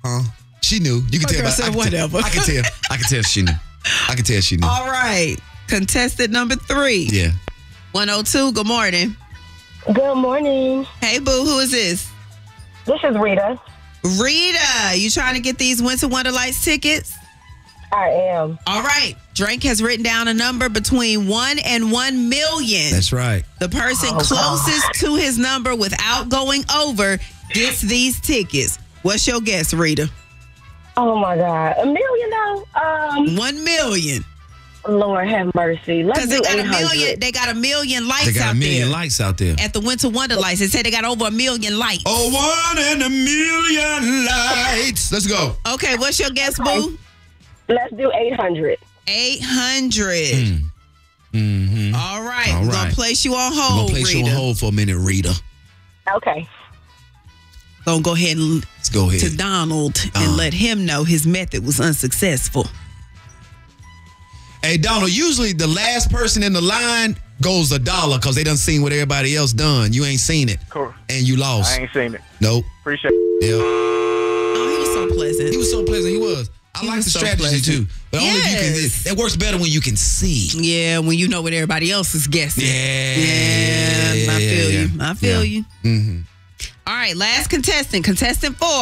Huh? She knew. You can tell. Said whatever. I can tell. I can tell she knew. I can tell she knew. All right. Contestant number 3. Yeah. 102, good morning. Good morning. Hey, boo, who is this? This is Rita. Rita, you trying to get these Winter Wonderlights tickets? I am. All right. Drake has written down a number between 1 and 1 million. That's right. The person closest to his number without going over gets these tickets. What's your guess, Rita? Oh, my God. $1 million, 1 million. Lord have mercy. Let's Because do they got 800. a million. They got a million lights They got out a million there. lights out there. At the Winter Wonderlights, they said they got over 1 million lights. Oh, 1 in a million lights. Let's go. Okay, what's your guess, boo? Let's do 800. 800. Mm-hmm. All right. All We're going right. to place you on I'm hold, going to place Rita. you on hold for a minute, Rita. Okay. Going to go ahead and Let's go ahead. to Donald and let him know his method was unsuccessful. Hey, Donald, usually the last person in the line goes $1 because they done seen what everybody else done. You ain't seen it. Cool. And you lost. I ain't seen it. Nope. Appreciate it. Yeah. Oh, he was so pleasant. He was so pleasant. He was. I like was the so strategy, pleasant. too. But only if you Yes. can. That works better when you can see. Yeah, when you know what everybody else is guessing. Yeah. I feel yeah. you. I feel you. Mm-hmm. All right, last contestant. Contestant 4.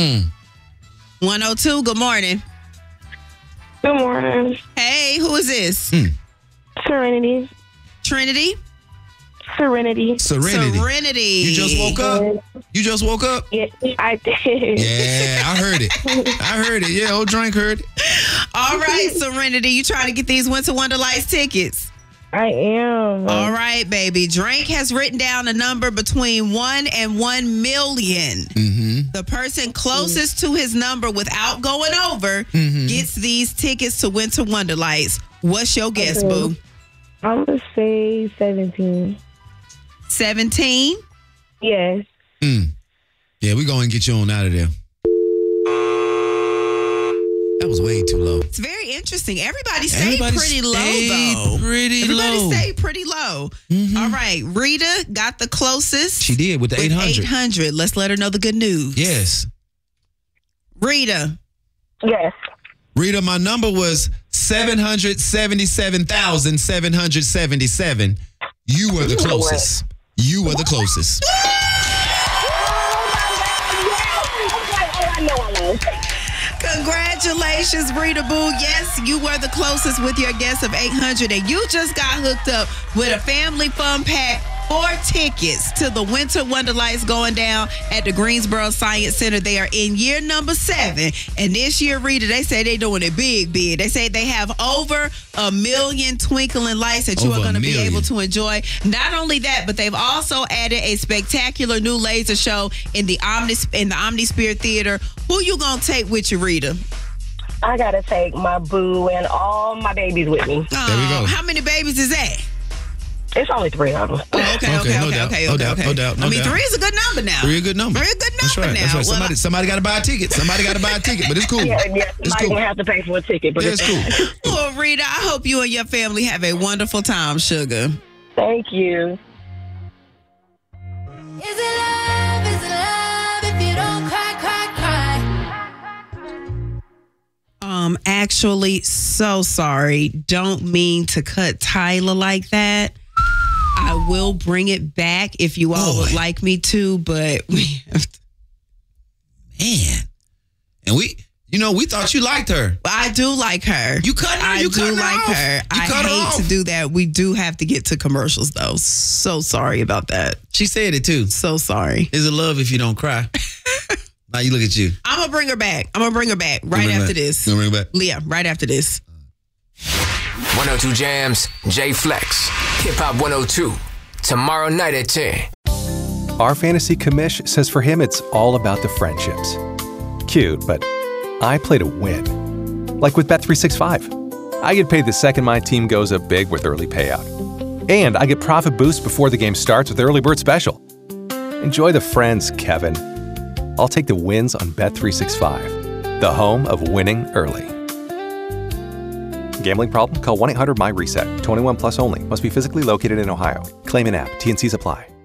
102, good morning. Good morning. Hey, who is this? Serenity. Trinity? Serenity. Serenity. You just woke up? You just woke up? Yeah, I did. Yeah, I heard it. I heard it. Yeah, old Drink heard it. All right, Serenity, you trying to get these Winter Wonderlights tickets? I am. All right, baby. Drake has written down a number between 1 and 1 million. Mm-hmm. The person closest to his number without going over gets these tickets to Winter Wonderlights. What's your guess, boo? I'm going to say 17. 17? Yes. Yeah, we going to get you on out of there. That was way too low. It's very interesting. Everybody stayed Everybody pretty low, stayed though. Everybody low. stayed pretty low. All right. Rita got the closest. She did with the 800. 800. Let's let her know the good news. Yes. Rita. Yes. Rita, my number was 777,777. You were the closest. You were the closest. I know I know. Congratulations, Rita Boo. Yes, you were the closest with your guess of 800, and you just got hooked up with a family fun pack, 4 tickets to the Winter Wonderlights going down at the Greensboro Science Center. They are in year number 7, and this year, Rita, they say they're doing it big. They say they have over 1 million twinkling lights that you Over are going to 1 be million. able to enjoy. Not only that, but they've also added a spectacular new laser show in the Omnisphere Theater. Who you gonna take with you, Rita? I got to take my boo and all my babies with me. There we go. How many babies is that? It's only 3 of them. Oh, okay. No doubt. No doubt. I mean, 3 is a good number now. 3 a good number. 3 a good number That's right. now. That's right. Well, Somebody got to buy a ticket. Somebody got to buy a ticket, but it's cool. Yeah, It's somebody cool. gonna have to pay for a ticket, but Yeah, it's cool. well, Rita, I hope you and your family have a wonderful time, sugar. Thank you. Is it love if you don't cry, cry, cry? Actually, so sorry. Don't mean to cut Tyler like that. I will bring it back if you all would like me to, but we have to. Man. And we thought you liked her. I do like her. You cut her. I You do cut her like off. her. You I cut her hate off. to do that. We do have to get to commercials, though. So sorry about that. She said it too. So sorry. Is it love if you don't cry? Now you look at you. I'm gonna bring her back. Right Bring her after back. this. You gonna bring her back? Leah, right after this. 102 Jams, J Flex, Hip Hop 102. Tomorrow night at 10. Our fantasy commish says for him it's all about the friendships. Cute, but I play to win. Like with Bet365. I get paid the second my team goes up big with early payout. And I get profit boost before the game starts with Early Bird Special. Enjoy the friends, Kevin. I'll take the wins on Bet365, the home of winning early. Gambling problem? Call 1-800-MY-RESET. 21 plus only. Must be physically located in Ohio. Claim in app. T&Cs apply.